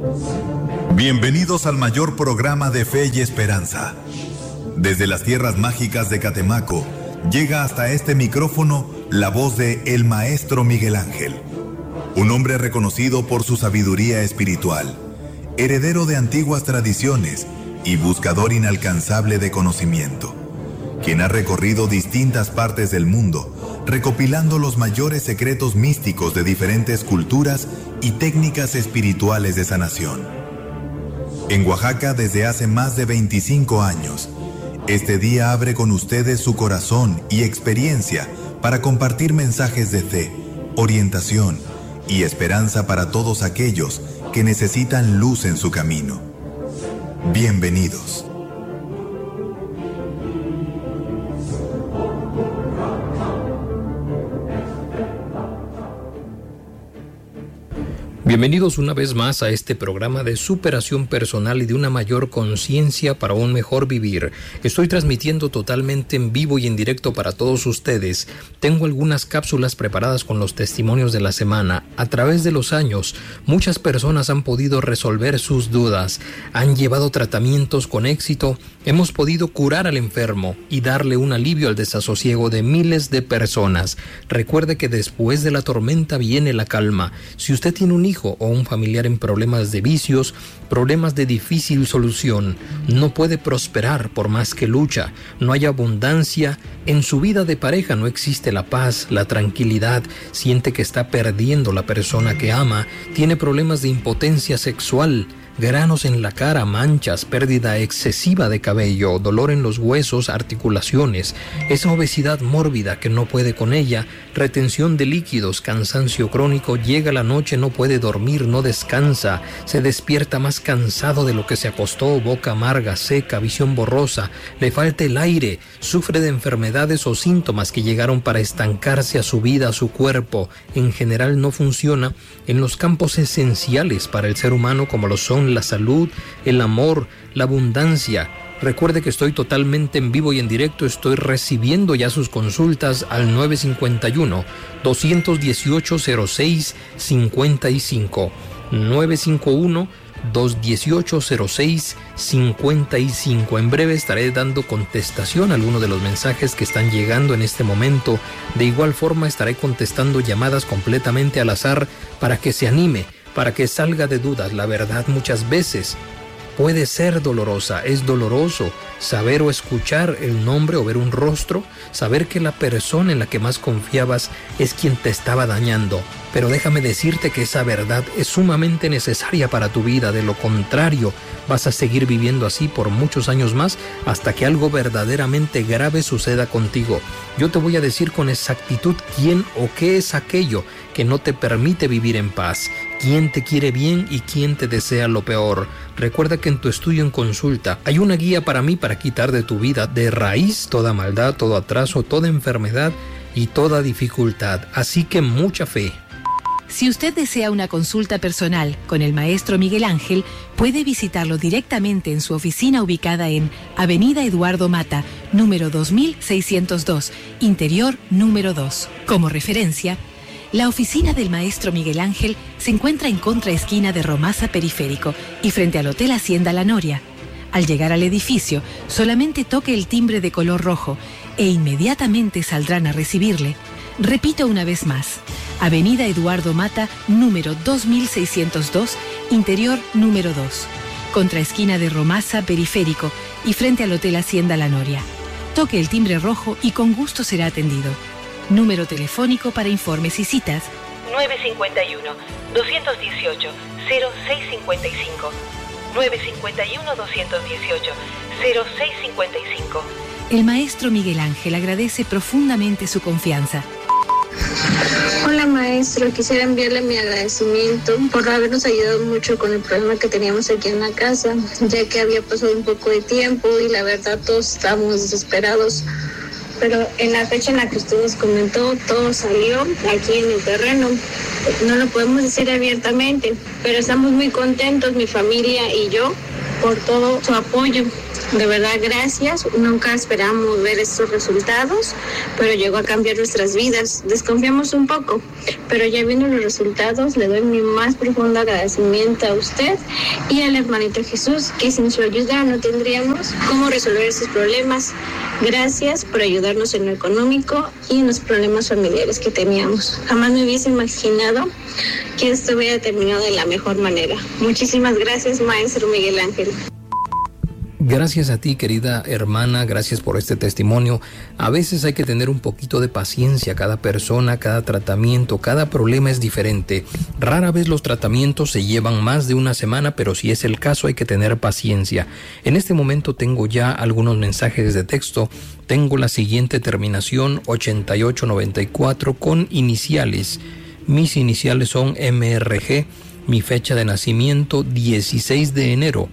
Bienvenidos al mayor programa de fe y esperanza. Desde las tierras mágicas de Catemaco, llega hasta este micrófono la voz de el Maestro Miguel Ángel, un hombre reconocido por su sabiduría espiritual, heredero de antiguas tradiciones y buscador inalcanzable de conocimiento, quien ha recorrido distintas partes del mundo, recopilando los mayores secretos místicos de diferentes culturas y técnicas espirituales de sanación. En Oaxaca desde hace más de 25 años, este día abre con ustedes su corazón y experiencia para compartir mensajes de fe, orientación y esperanza para todos aquellos que necesitan luz en su camino. Bienvenidos. Bienvenidos una vez más a este programa de superación personal y de una mayor conciencia para un mejor vivir. Estoy transmitiendo totalmente en vivo y en directo para todos ustedes. Tengo algunas cápsulas preparadas con los testimonios de la semana. A través de los años, muchas personas han podido resolver sus dudas, han llevado tratamientos con éxito, hemos podido curar al enfermo y darle un alivio al desasosiego de miles de personas. Recuerde que después de la tormenta viene la calma. Si usted tiene un hijo o un familiar en problemas de vicios, problemas de difícil solución, no puede prosperar por más que lucha, no hay abundancia, en su vida de pareja no existe la paz, la tranquilidad, siente que está perdiendo la persona que ama, tiene problemas de impotencia sexual, granos en la cara, manchas, pérdida excesiva de cabello, dolor en los huesos, articulaciones, esa obesidad mórbida que no puede con ella, retención de líquidos, cansancio crónico, llega la noche, no puede dormir, no descansa, se despierta más cansado de lo que se acostó, boca amarga, seca, visión borrosa, le falta el aire, sufre de enfermedades o síntomas que llegaron para estancarse a su vida, a su cuerpo, en general no funciona en los campos esenciales para el ser humano como lo son la salud, el amor, la abundancia. Recuerde que estoy totalmente en vivo y en directo, estoy recibiendo ya sus consultas al 951-218-0655, 951-218-0655. En breve estaré dando contestación a algunos de los mensajes que están llegando en este momento. De igual forma estaré contestando llamadas completamente al azar para que se anime, para que salga de dudas. La verdad muchas veces puede ser dolorosa, es doloroso saber o escuchar el nombre o ver un rostro, saber que la persona en la que más confiabas es quien te estaba dañando. Pero déjame decirte que esa verdad es sumamente necesaria para tu vida, de lo contrario vas a seguir viviendo así por muchos años más hasta que algo verdaderamente grave suceda contigo. Yo te voy a decir con exactitud quién o qué es aquello que no te permite vivir en paz, quién te quiere bien y quién te desea lo peor. Recuerda que en tu estudio en consulta hay una guía para mí para quitar de tu vida de raíz toda maldad, todo atraso, toda enfermedad y toda dificultad. Así que mucha fe. Si usted desea una consulta personal con el Maestro Miguel Ángel, puede visitarlo directamente en su oficina ubicada en Avenida Eduardo Mata, número 2602, interior número 2. Como referencia, la oficina del Maestro Miguel Ángel se encuentra en contraesquina de Romasa Periférico y frente al Hotel Hacienda La Noria. Al llegar al edificio, solamente toque el timbre de color rojo e inmediatamente saldrán a recibirle. Repito una vez más, Avenida Eduardo Mata, número 2602, interior número 2, contraesquina de Romasa Periférico y frente al Hotel Hacienda La Noria. Toque el timbre rojo y con gusto será atendido. Número telefónico para informes y citas: 951-218-0655. 951-218-0655. El Maestro Miguel Ángel agradece profundamente su confianza. Hola maestro, quisiera enviarle mi agradecimiento por habernos ayudado mucho con el problema que teníamos aquí en la casa, ya que había pasado un poco de tiempo y la verdad todos estábamos desesperados. Pero en la fecha en la que usted nos comentó, todo salió aquí en el terreno. No lo podemos decir abiertamente, pero estamos muy contentos, mi familia y yo, por todo su apoyo. De verdad, gracias. Nunca esperamos ver estos resultados, pero llegó a cambiar nuestras vidas. Desconfiamos un poco, pero ya viendo los resultados, le doy mi más profundo agradecimiento a usted y al hermanito Jesús, que sin su ayuda no tendríamos cómo resolver estos problemas. Gracias por ayudarnos en lo económico y en los problemas familiares que teníamos. Jamás me hubiese imaginado que esto hubiera terminado de la mejor manera. Muchísimas gracias, maestro Miguel Ángel. Gracias a ti, querida hermana, gracias por este testimonio. A veces hay que tener un poquito de paciencia. Cada persona, cada tratamiento, cada problema es diferente. Rara vez los tratamientos se llevan más de una semana, pero si es el caso hay que tener paciencia. En este momento tengo ya algunos mensajes de texto. Tengo la siguiente terminación, 8894, con iniciales. Mis iniciales son MRG, mi fecha de nacimiento 16 de enero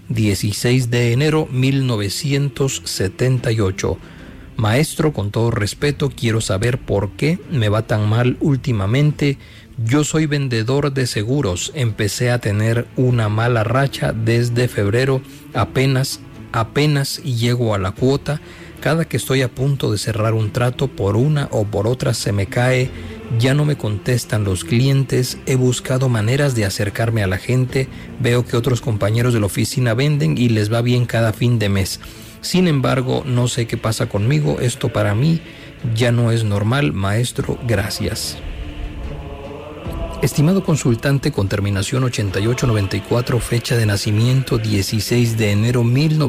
1978. Maestro, con todo respeto, quiero saber por qué me va tan mal últimamente. Yo soy vendedor de seguros. Empecé a tener una mala racha desde febrero. Apenas llego a la cuota. Cada que estoy a punto de cerrar un trato, por una o por otra se me cae. Ya no me contestan los clientes, he buscado maneras de acercarme a la gente, veo que otros compañeros de la oficina venden y les va bien cada fin de mes. Sin embargo, no sé qué pasa conmigo, esto para mí ya no es normal, maestro, gracias. Estimado consultante con terminación 8894, fecha de nacimiento 16 de enero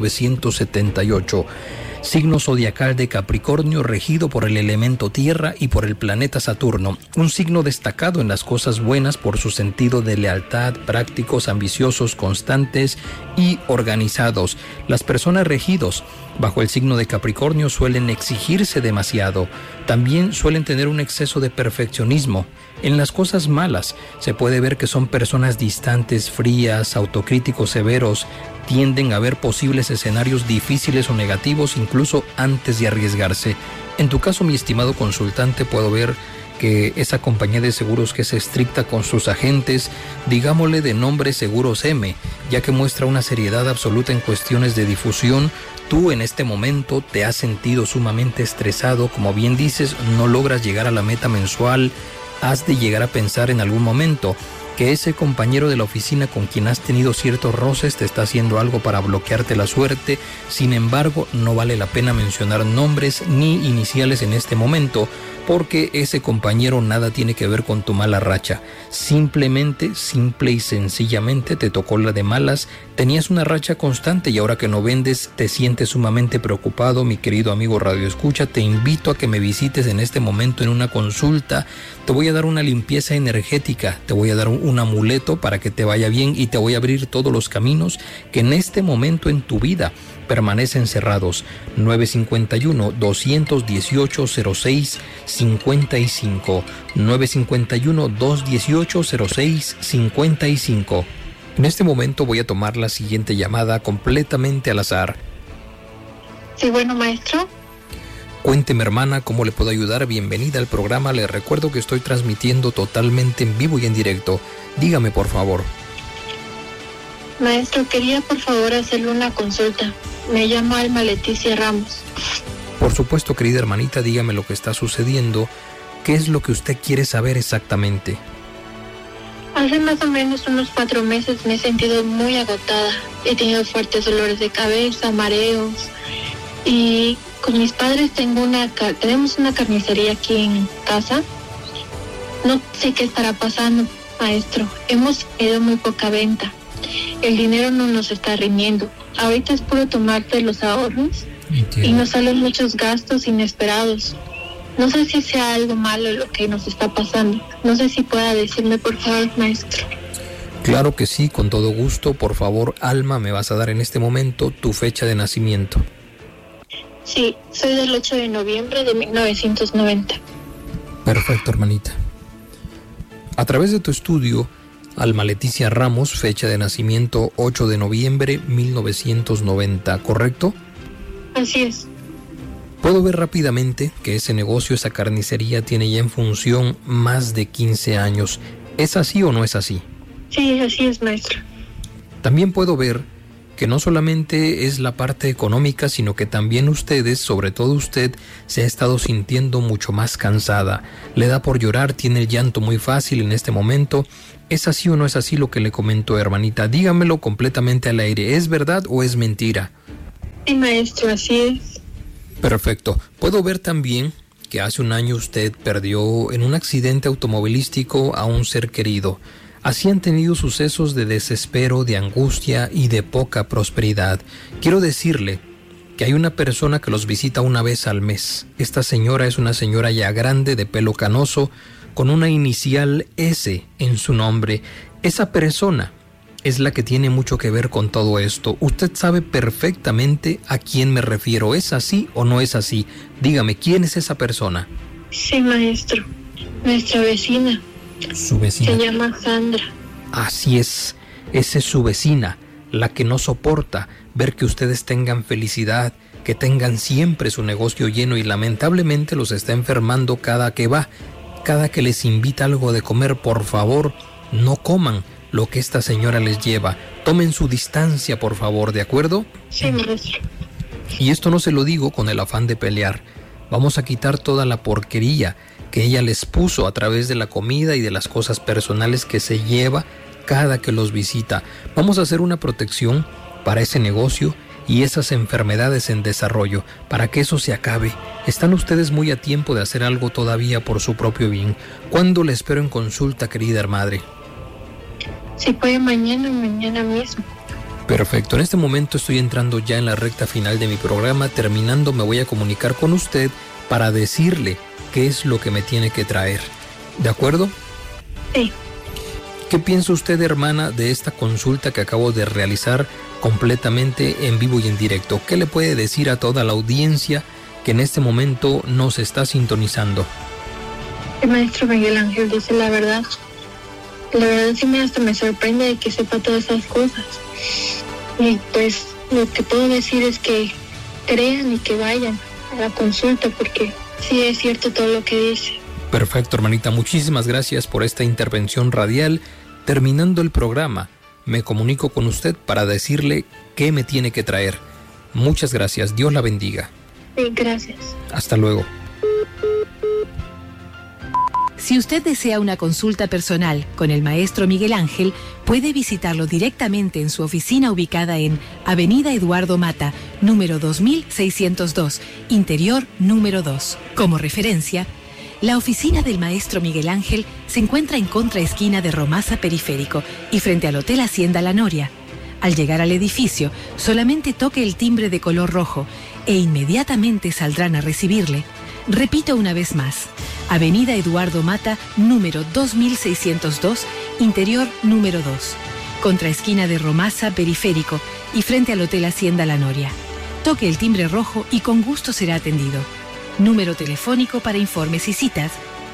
1978. Signo zodiacal de Capricornio, regido por el elemento tierra y por el planeta Saturno. Un signo destacado en las cosas buenas por su sentido de lealtad, prácticos, ambiciosos, constantes y organizados. Las personas regidos bajo el signo de Capricornio suelen exigirse demasiado. También suelen tener un exceso de perfeccionismo. En las cosas malas se puede ver que son personas distantes, frías, autocríticos severos. Tienden a ver posibles escenarios difíciles o negativos incluso antes de arriesgarse. En tu caso, mi estimado consultante, puedo ver que esa compañía de seguros que es estricta con sus agentes, digámosle de nombre Seguros M, ya que muestra una seriedad absoluta en cuestiones de difusión. Tú en este momento te has sentido sumamente estresado, como bien dices, no logras llegar a la meta mensual, has de llegar a pensar en algún momento que ese compañero de la oficina con quien has tenido ciertos roces te está haciendo algo para bloquearte la suerte. Sin embargo, no vale la pena mencionar nombres ni iniciales en este momento, porque ese compañero nada tiene que ver con tu mala racha. Simplemente, simple y sencillamente te tocó la de malas. Tenías una racha constante y ahora que no vendes te sientes sumamente preocupado. Mi querido amigo Radio Escucha, te invito a que me visites en este momento en una consulta. Te voy a dar una limpieza energética, te voy a dar un amuleto para que te vaya bien y te voy a abrir todos los caminos que en este momento en tu vida permanecen cerrados. 951-218-0655. 951-218-0655. En este momento voy a tomar la siguiente llamada completamente al azar. Sí, bueno, maestro. Cuénteme, hermana, ¿cómo le puedo ayudar? Bienvenida al programa. Le recuerdo que estoy transmitiendo totalmente en vivo y en directo. Dígame, por favor. Maestro, quería por favor hacerle una consulta. Me llamo Alma Leticia Ramos. Por supuesto, querida hermanita, dígame lo que está sucediendo. ¿Qué es lo que usted quiere saber exactamente? Hace más o menos unos 4 meses me he sentido muy agotada. He tenido fuertes dolores de cabeza, mareos. Y con mis padres tenemos una carnicería aquí en casa. No sé qué estará pasando, maestro. Hemos tenido muy poca venta. El dinero no nos está rindiendo. Ahorita es puro tomarte los ahorros. Entiendo. Y nos salen muchos gastos inesperados. No sé si sea algo malo lo que nos está pasando. No sé si pueda decirme, por favor, maestro. Claro que sí, con todo gusto. Por favor, Alma, me vas a dar en este momento tu fecha de nacimiento. Sí, soy del 8 de noviembre de 1990. Perfecto, hermanita. A través de tu estudio, Alma Leticia Ramos, fecha de nacimiento 8 de noviembre 1990, ¿correcto? Así es. Puedo ver rápidamente que ese negocio, esa carnicería, tiene ya en función más de 15 años. ¿Es así o no es así? Sí, así es, maestro. También puedo ver que no solamente es la parte económica, sino que también ustedes, sobre todo usted, se ha estado sintiendo mucho más cansada. Le da por llorar, tiene el llanto muy fácil en este momento. ¿Es así o no es así lo que le comentó, hermanita? Dígamelo completamente al aire. ¿Es verdad o es mentira? Sí, maestro, así es. Perfecto. Puedo ver también que hace un año usted perdió en un accidente automovilístico a un ser querido. Así han tenido sucesos de desespero, de angustia y de poca prosperidad. Quiero decirle que hay una persona que los visita una vez al mes. Esta señora es una señora ya grande, de pelo canoso, con una inicial S en su nombre. Esa persona es la que tiene mucho que ver con todo esto. Usted sabe perfectamente a quién me refiero. ¿Es así o no es así? Dígame, ¿quién es esa persona? Sí, maestro. Nuestra vecina. Su vecina. Se llama Sandra. Así es. Esa es su vecina, la que no soporta ver que ustedes tengan felicidad, que tengan siempre su negocio lleno y lamentablemente los está enfermando cada que va. Cada que les invita algo de comer, por favor, no coman lo que esta señora les lleva. Tomen su distancia, por favor, ¿de acuerdo? Sí, maestro. Y esto no se lo digo con el afán de pelear. Vamos a quitar toda la porquería que ella les puso a través de la comida y de las cosas personales que se lleva cada que los visita. Vamos a hacer una protección para ese negocio y esas enfermedades en desarrollo, para que eso se acabe. Están ustedes muy a tiempo de hacer algo todavía por su propio bien. ¿Cuándo le espero en consulta, querida madre? Si puede mañana mismo. Perfecto, en este momento estoy entrando ya en la recta final de mi programa. Terminando me voy a comunicar con usted para decirle qué es lo que me tiene que traer. ¿De acuerdo? Sí. ¿Qué piensa usted, hermana, de esta consulta que acabo de realizar completamente en vivo y en directo? ¿Qué le puede decir a toda la audiencia que en este momento nos está sintonizando? El maestro Miguel Ángel dice la verdad. La verdad sí hasta me sorprende de que sepa todas esas cosas. Y pues lo que puedo decir es que crean y que vayan a la consulta, porque sí es cierto todo lo que dice. Perfecto, hermanita. Muchísimas gracias por esta intervención radial. Terminando el programa, me comunico con usted para decirle qué me tiene que traer. Muchas gracias. Dios la bendiga. Sí, gracias. Hasta luego. Si usted desea una consulta personal con el maestro Miguel Ángel, puede visitarlo directamente en su oficina ubicada en Avenida Eduardo Mata, número 2602, interior número 2. Como referencia, la oficina del maestro Miguel Ángel se encuentra en contraesquina de Romasa Periférico y frente al Hotel Hacienda La Noria. Al llegar al edificio, solamente toque el timbre de color rojo e inmediatamente saldrán a recibirle. Repito una vez más, Avenida Eduardo Mata, número 2602, interior número 2, contraesquina de Romasa Periférico y frente al Hotel Hacienda La Noria. Toque el timbre rojo y con gusto será atendido. Número telefónico para informes y citas: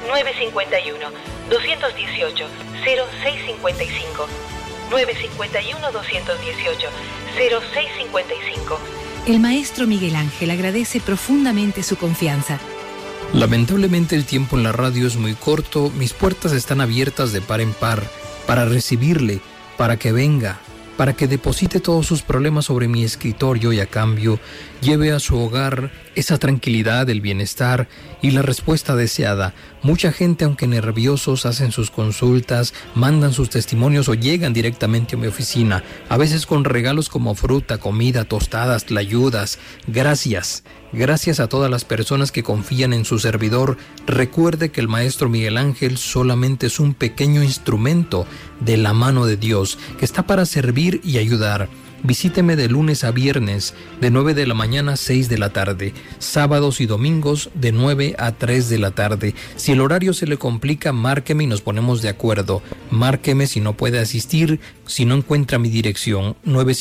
951-218-0655. 951-218-0655. El maestro Miguel Ángel agradece profundamente su confianza. Lamentablemente el tiempo en la radio es muy corto. Mis puertas están abiertas de par en par para recibirle, para que venga, para que deposite todos sus problemas sobre mi escritorio y a cambio lleve a su hogar esa tranquilidad, el bienestar y la respuesta deseada. Mucha gente, aunque nerviosos, hacen sus consultas, mandan sus testimonios o llegan directamente a mi oficina, a veces con regalos como fruta, comida, tostadas, tlayudas. Gracias. Gracias a todas las personas que confían en su servidor. Recuerde que el maestro Miguel Ángel solamente es un pequeño instrumento de la mano de Dios que está para servir y ayudar. Visíteme de lunes a viernes, de 9 de la mañana a 6 de la tarde, sábados y domingos de 9 a 3 de la tarde. Si el horario se le complica, márqueme y nos ponemos de acuerdo. Márqueme si no puede asistir, si no encuentra mi dirección,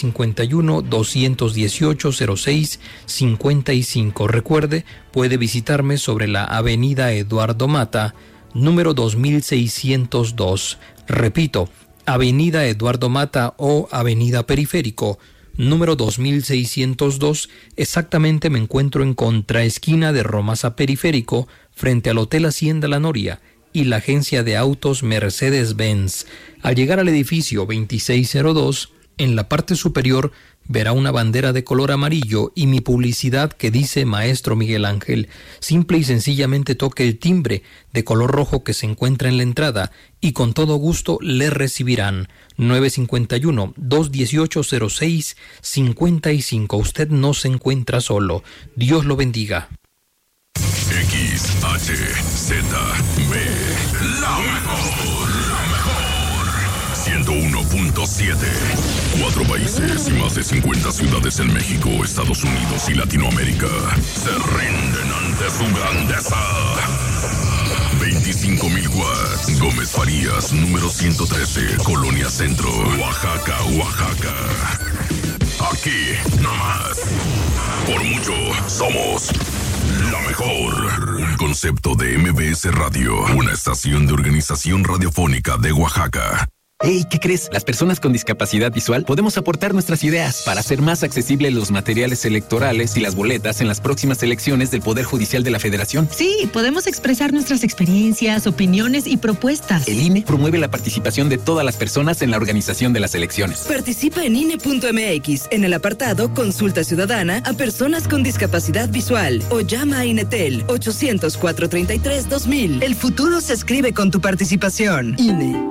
951-218-0655. Recuerde, puede visitarme sobre la Avenida Eduardo Mata, número 2602. Repito, Avenida Eduardo Mata o Avenida Periférico, número 2602. Exactamente me encuentro en contraesquina de Romasa Periférico, frente al Hotel Hacienda La Noria y la agencia de autos Mercedes-Benz. Al llegar al edificio 2602, En la parte superior verá una bandera de color amarillo y mi publicidad que dice Maestro Miguel Ángel. Simple y sencillamente toque el timbre de color rojo que se encuentra en la entrada y con todo gusto le recibirán. 951-218-0655. Usted no se encuentra solo. Dios lo bendiga. XHZB, la mejor, 101.7. 4 países y más de 50 ciudades en México, Estados Unidos y Latinoamérica se rinden ante su grandeza. 25,000 watts. Gómez Farías, número 113, Colonia Centro, Oaxaca, Oaxaca. Aquí, nomás. Por mucho, somos la mejor. Un concepto de MBS Radio, una estación de organización radiofónica de Oaxaca. Hey, ¿qué crees? Las personas con discapacidad visual podemos aportar nuestras ideas para hacer más accesibles los materiales electorales y las boletas en las próximas elecciones del Poder Judicial de la Federación. Sí, podemos expresar nuestras experiencias, opiniones y propuestas. El INE promueve la participación de todas las personas en la organización de las elecciones. Participa en INE.mx en el apartado Consulta Ciudadana a personas con discapacidad visual o llama a INETEL 800-433-2000. El futuro se escribe con tu participación. INE.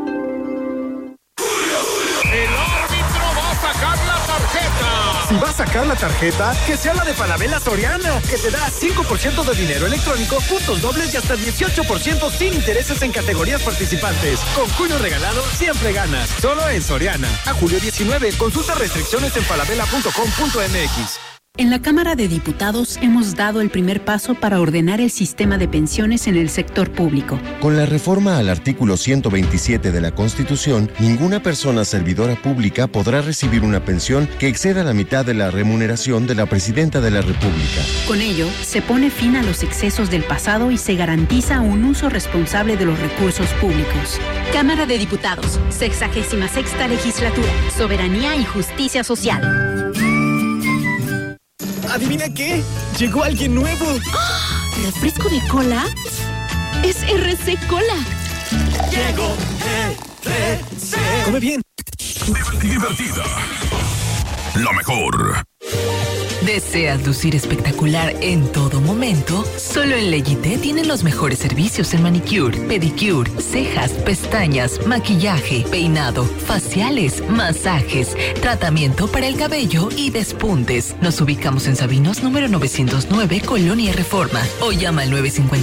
Si va a sacar la tarjeta, que sea la de Falabella Soriana, que te da 5% de dinero electrónico, puntos dobles y hasta 18% sin intereses en categorías participantes. Con junio regalado, siempre ganas. Solo en Soriana. A julio 19, consulta restricciones en falabella.com.mx. En la Cámara de Diputados hemos dado el primer paso para ordenar el sistema de pensiones en el sector público. Con la reforma al artículo 127 de la Constitución, ninguna persona servidora pública podrá recibir una pensión que exceda la mitad de la remuneración de la Presidenta de la República. Con ello, se pone fin a los excesos del pasado y se garantiza un uso responsable de los recursos públicos. Cámara de Diputados, 66ª Legislatura, Soberanía y Justicia Social. ¿Adivina qué? Llegó alguien nuevo. ¡Oh! ¿Refresco de cola? Es RC Cola. Llegó RC. Come bien. Divertida. La mejor. ¿Deseas lucir espectacular en todo momento? Solo en Leyité tienen los mejores servicios en manicure, pedicure, cejas, pestañas, maquillaje, peinado, faciales, masajes, tratamiento para el cabello y despuntes. Nos ubicamos en Sabinos, número 909, Colonia Reforma. O llama al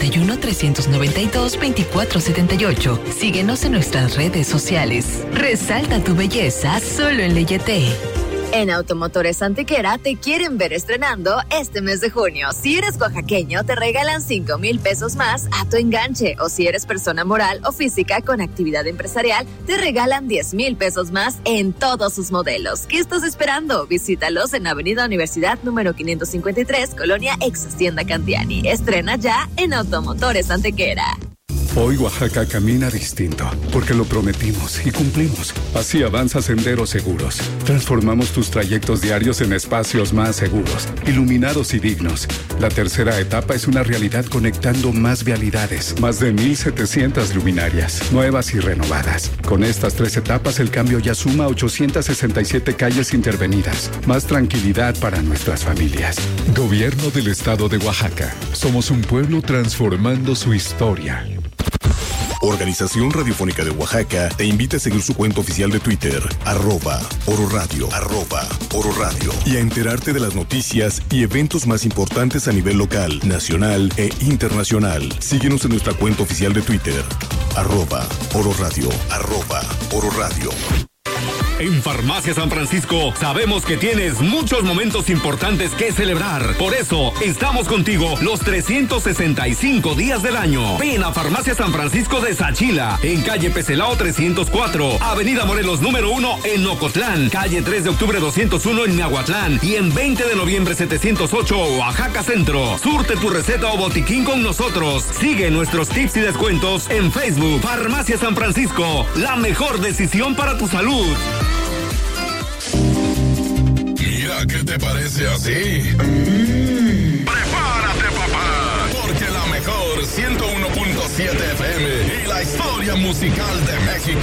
951-392-2478. Síguenos en nuestras redes sociales. Resalta tu belleza solo en Leyité. En Automotores Antequera te quieren ver estrenando este mes de junio. Si eres oaxaqueño, te regalan 5,000 pesos más a tu enganche. O si eres persona moral o física con actividad empresarial, te regalan 10,000 pesos más en todos sus modelos. ¿Qué estás esperando? Visítalos en Avenida Universidad número 553, Colonia Ex Hacienda Cantiani. Estrena ya en Automotores Antequera. Hoy Oaxaca camina distinto, porque lo prometimos y cumplimos. Así avanza Senderos Seguros. Transformamos tus trayectos diarios en espacios más seguros, iluminados y dignos. La tercera etapa es una realidad conectando más vialidades, más de 1,700 luminarias, nuevas y renovadas. Con estas 3 etapas el cambio ya suma 867 calles intervenidas. Más tranquilidad para nuestras familias. Gobierno del Estado de Oaxaca. Somos un pueblo transformando su historia. Organización Radiofónica de Oaxaca te invita a seguir su cuenta oficial de Twitter, @ororadio, @ororadio, y a enterarte de las noticias y eventos más importantes a nivel local, nacional e internacional. Síguenos en nuestra cuenta oficial de Twitter, @ororadio, @ororadio. En Farmacia San Francisco sabemos que tienes muchos momentos importantes que celebrar. Por eso estamos contigo los 365 días del año. Ven a Farmacia San Francisco de Sachila, en calle Pecelao 304, Avenida Morelos número 1 en Ocotlán, calle 3 de octubre 201 en Miahuatlán y en 20 de noviembre 708 Oaxaca Centro. Surte tu receta o botiquín con nosotros. Sigue nuestros tips y descuentos en Facebook. Farmacia San Francisco, la mejor decisión para tu salud. Mira, ¿qué te parece así? Prepárate, papá, porque la mejor 101.7 FM y la historia musical de México